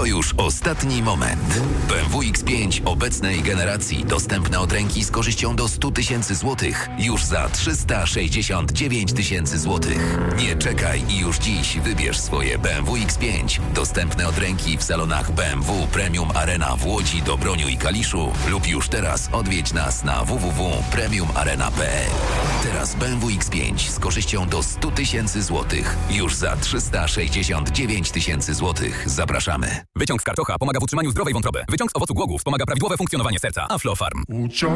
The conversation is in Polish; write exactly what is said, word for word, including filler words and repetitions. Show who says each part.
Speaker 1: To już ostatni moment. B M W X pięć obecnej generacji dostępne od ręki z korzyścią do sto tysięcy złotych już za trzysta sześćdziesiąt dziewięć tysięcy złotych. Nie czekaj i już dziś wybierz swoje B M W X pięć dostępne od ręki w salonach B M W Premium Arena w Łodzi, Dobroniu i Kaliszu lub już teraz odwiedź nas na w w w kropka premium arena kropka p l. Teraz B M W X pięć z korzyścią do sto tysięcy złotych już za trzysta sześćdziesiąt dziewięć tysięcy złotych. Zapraszamy.
Speaker 2: Wyciąg z karczocha pomaga w utrzymaniu zdrowej wątroby. Wyciąg z owocu głogów wspomaga prawidłowe funkcjonowanie serca. Aflofarm.